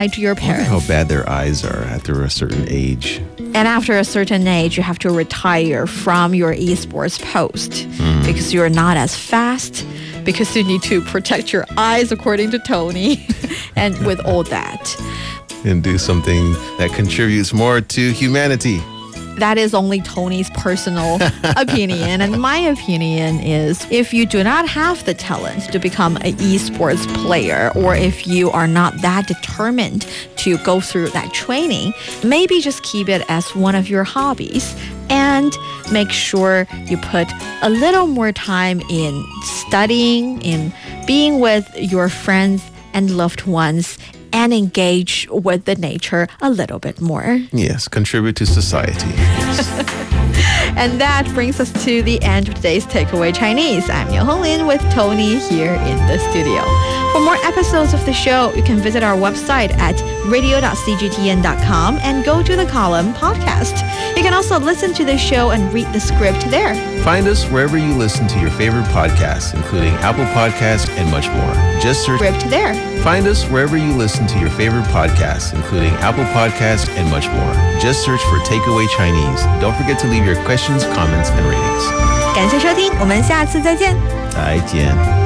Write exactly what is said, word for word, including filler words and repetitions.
like to your I wonder parents. how bad their eyes are after a certain age. And after a certain age, you have to retire from your esports post Mm. because you're not as fast, because you need to protect your eyes, according to Tony, and with all that. And do something that contributes more to humanity. That is only Tony's personal opinion. And my opinion is if you do not have the talent to become an esports player, or if you are not that determined to go through that training, maybe just keep it as one of your hobbies and make sure you put a little more time in studying, in being with your friends and loved ones, and engage with the nature a little bit more. Yes, contribute to society. Yes. And that brings us to the end of today's Takeaway Chinese. I'm Niu Honglin with Tony here in the studio. For more episodes of the show, you can visit our website at radio dot c g t n dot com and go to the column podcast. You can also listen to the show and read the script there. Find us wherever you listen to your favorite podcasts, including Apple Podcasts and much more. Just search. Script there. Find us wherever you listen to your favorite podcasts, including Apple Podcasts and much more. Just search for Takeaway Chinese. Don't forget to leave your questions, comments, and ratings. 感谢收听，我们下次再见。 再见。